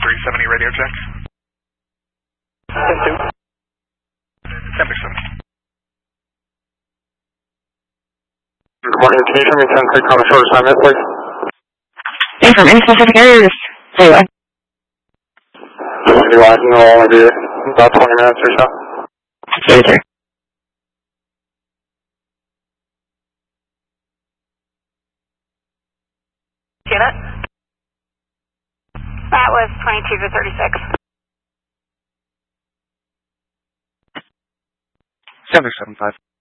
370 radio check. 10-2. 10-7. Good morning, can you tell me 10-3 on a short assignment, please? From any specific areas? Anyway. Anyway, it'll only be about 20 minutes or so. Yes, sir. Janet? That was 22 to 36. 775.